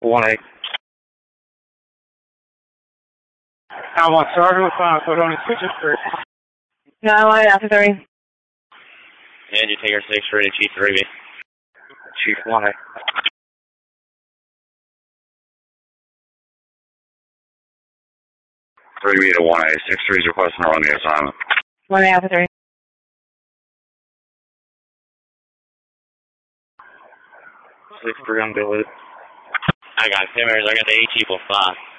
1A. I want Sergeant 5, put on his switches first. No, I after 30. And you take our 6 ready, Chief 3B. Chief 1A. 3B to 1A. 6-3 is requesting to run the assignment. 1A after 30. 6-3 on Billy. I got 10 minutes. I got the 8 people 5.